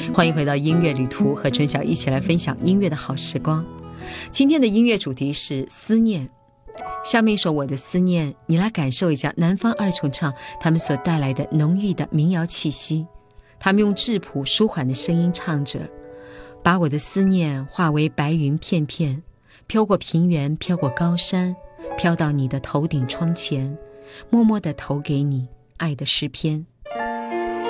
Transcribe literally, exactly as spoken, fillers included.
欢迎回到音乐旅途，和春晓一起来分享音乐的好时光。今天的音乐主题是思念。下面一首《我的思念》，你来感受一下南方二重唱他们所带来的浓郁的民谣气息。他们用质朴舒缓的声音唱着，把我的思念化为白云片片，飘过平原，飘过高山，飘到你的头顶窗前，默默地投给你爱的诗篇。